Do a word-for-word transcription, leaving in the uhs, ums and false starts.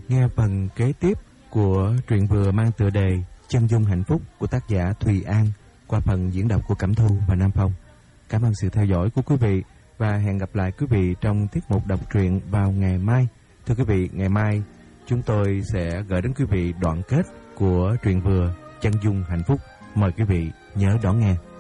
nghe phần kế tiếp của truyện vừa mang tựa đề Chân dung hạnh phúc của tác giả Thùy An qua phần diễn đọc của Cẩm Thu và Nam Phong. Cảm ơn sự theo dõi của quý vị và hẹn gặp lại quý vị trong tiết mục đọc truyện vào ngày mai. Thưa quý vị, ngày mai chúng tôi sẽ gửi đến quý vị đoạn kết của truyện vừa Chân dung hạnh phúc. Mời quý vị nhớ đón nghe.